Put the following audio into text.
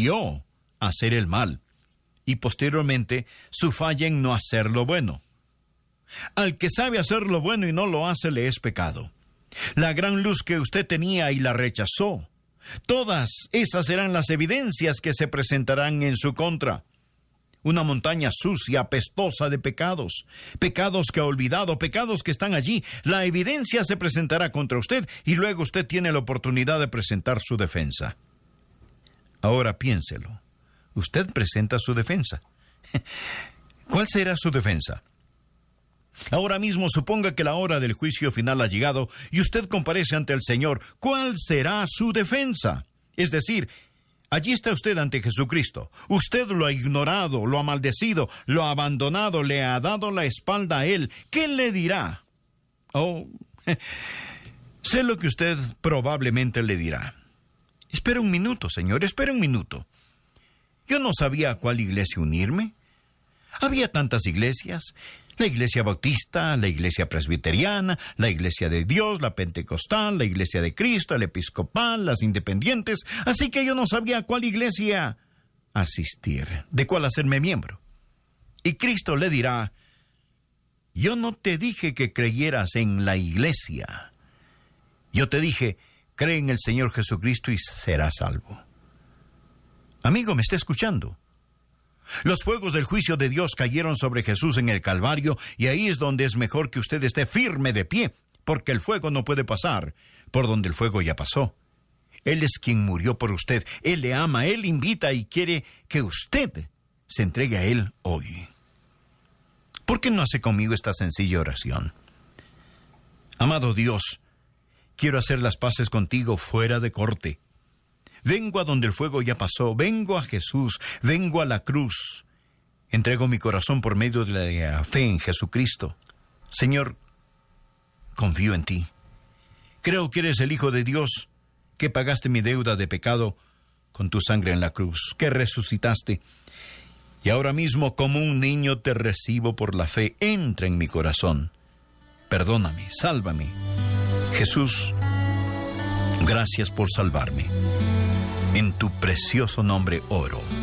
decidió hacer el mal, y posteriormente su falla en no hacer lo bueno. Al que sabe hacer lo bueno y no lo hace, le es pecado. La gran luz que usted tenía y la rechazó. Todas esas serán las evidencias que se presentarán en su contra. Una montaña sucia, apestosa de pecados. Pecados que ha olvidado, pecados que están allí. La evidencia se presentará contra usted y luego usted tiene la oportunidad de presentar su defensa. Ahora piénselo. Usted presenta su defensa. ¿Cuál será su defensa? Ahora mismo suponga que la hora del juicio final ha llegado y usted comparece ante el Señor. ¿Cuál será su defensa? Es decir, allí está usted ante Jesucristo. Usted lo ha ignorado, lo ha maldecido, lo ha abandonado, le ha dado la espalda a Él. ¿Qué le dirá? Oh, sé lo que usted probablemente le dirá. Espera un minuto, Señor, espera un minuto. Yo no sabía a cuál iglesia unirme. Había tantas iglesias. La iglesia bautista, la iglesia presbiteriana, la iglesia de Dios, la pentecostal, la iglesia de Cristo, la episcopal, las independientes. Así que yo no sabía a cuál iglesia asistir, de cuál hacerme miembro. Y Cristo le dirá, yo no te dije que creyeras en la iglesia. Yo te dije, cree en el Señor Jesucristo y serás salvo. Amigo, ¿me está escuchando? Los fuegos del juicio de Dios cayeron sobre Jesús en el Calvario, y ahí es donde es mejor que usted esté firme de pie, porque el fuego no puede pasar por donde el fuego ya pasó. Él es quien murió por usted. Él le ama, Él invita y quiere que usted se entregue a Él hoy. ¿Por qué no hace conmigo esta sencilla oración? Amado Dios, quiero hacer las paces contigo fuera de corte. Vengo a donde el fuego ya pasó, vengo a Jesús, vengo a la cruz. Entrego mi corazón por medio de la fe en Jesucristo. Señor, confío en ti. Creo que eres el Hijo de Dios, que pagaste mi deuda de pecado con tu sangre en la cruz, que resucitaste. Y ahora mismo, como un niño, te recibo por la fe. Entra en mi corazón. Perdóname, sálvame. Jesús, gracias por salvarme. En tu precioso nombre oro.